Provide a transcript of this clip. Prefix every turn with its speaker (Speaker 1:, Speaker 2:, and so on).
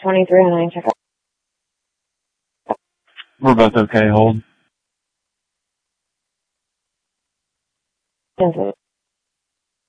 Speaker 1: 2309, check out.
Speaker 2: We're both okay, hold.
Speaker 1: Cancel.